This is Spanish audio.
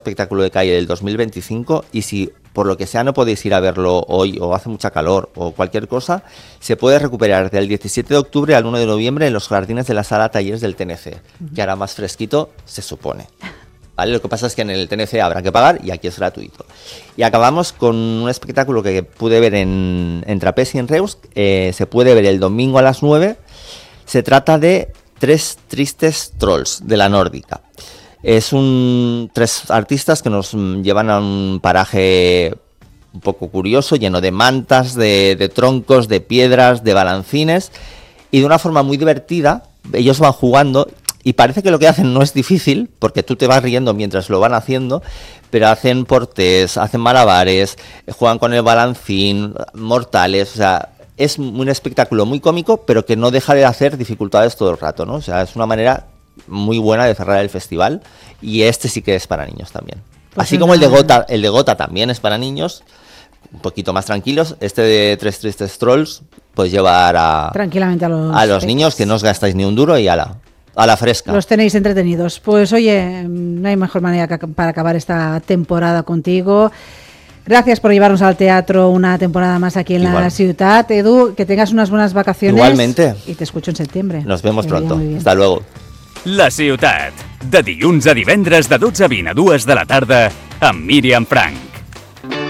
espectáculo de calle del 2025 y si por lo que sea no podéis ir a verlo hoy o hace mucha calor o cualquier cosa, se puede recuperar del 17 de octubre al 1 de noviembre en los jardines de la sala talleres del TNC, que hará más fresquito, se supone. ¿Vale? Lo que pasa es que en el TNC habrá que pagar y aquí es gratuito. Y acabamos con un espectáculo que pude ver en Trapezi en Reus, se puede ver el domingo a las 9, se trata de Tres tristes trolls de la nórdica. Es tres artistas que nos llevan a un paraje un poco curioso, lleno de mantas, de troncos, de piedras, de balancines, y de una forma muy divertida. Ellos van jugando y parece que lo que hacen no es difícil, porque tú te vas riendo mientras lo van haciendo, pero hacen portés, hacen malabares, juegan con el balancín, mortales, o sea, es un espectáculo muy cómico, pero que no deja de hacer dificultades todo el rato, ¿no? O sea, es una manera muy buena de cerrar el festival, y este sí que es para niños también. Pues así como el de Gotha también es para niños, un poquito más tranquilos. Este de Tres tristes trolls, pues llevar tranquilamente a los niños, que no os gastáis ni un duro y a la fresca. Los tenéis entretenidos. Pues oye, no hay mejor manera para acabar esta temporada contigo. Gracias por llevarnos al teatro una temporada más aquí en la ciudad. Edu, que tengas unas buenas vacaciones. Igualmente. Y te escucho en septiembre. Nos vemos pronto. Hasta luego. La ciutat, de dilluns a divendres de 12 a 20 a 2 de la tarda, amb Míriam Frank.